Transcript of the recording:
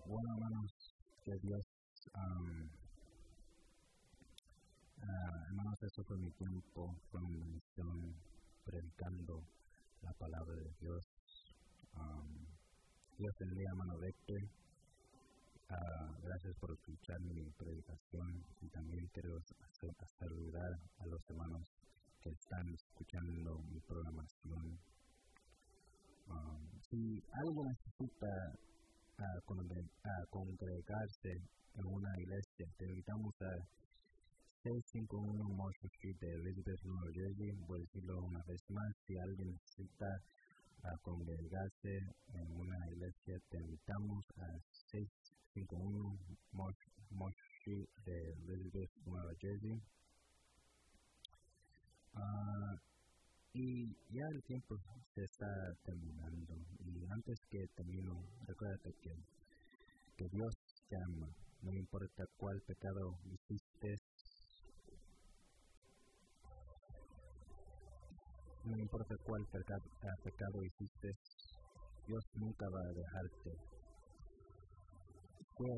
Bueno, hermanos, que Dios, hermanos, eso fue mi tiempo, fue mi misión predicando la palabra de Dios. Dios bendiga, hermano Vector. Gracias por escuchar mi predicación y también quiero saludar a los hermanos que están escuchando mi programación. Si alguien necesita congregarse en una iglesia, te invitamos a 651 Marshall Street de Elizabeth, New Jersey. Voy a decirlo una vez más, si alguien necesita congregarse en una iglesia, te invitamos a 651 Marshall Street de Elizabeth, New Jersey. Y ya el tiempo se está terminando, y antes que termino, recuérdate que Dios te ama, no importa cuál pecado hiciste, no importa cuál pecado hiciste,